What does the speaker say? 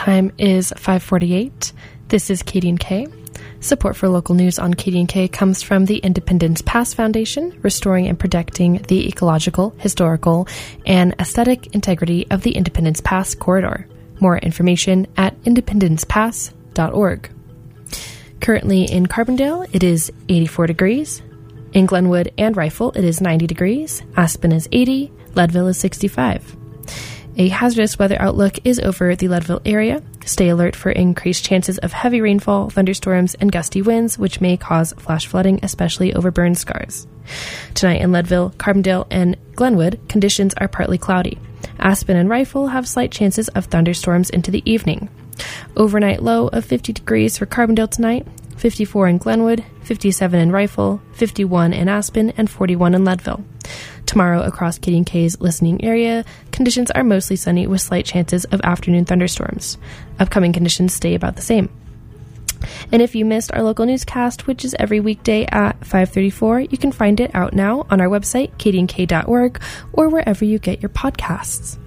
time is 5:48. This is KDNK. Support for local news on KDNK comes from the Independence Pass Foundation, restoring and protecting the ecological, historical, and aesthetic integrity of the Independence Pass corridor. More information at independencepass.org. Currently in Carbondale, it is 84 degrees. In Glenwood and Rifle, it is 90 degrees. Aspen is 80. Leadville is 65. A hazardous weather outlook is over the Leadville area. Stay alert for increased chances of heavy rainfall, thunderstorms, and gusty winds, which may cause flash flooding, especially over burn scars. Tonight in Leadville, Carbondale, and Glenwood, conditions are partly cloudy. Aspen and Rifle have slight chances of thunderstorms into the evening. Overnight low of 50 degrees for Carbondale tonight, 54 in Glenwood, 57 in Rifle, 51 in Aspen, and 41 in Leadville. Tomorrow, across KDNK's listening area, conditions are mostly sunny with slight chances of afternoon thunderstorms. Upcoming conditions stay about the same. And if you missed our local newscast, which is every weekday at 5:34, you can find it out now on our website, kdnk.org, or wherever you get your podcasts.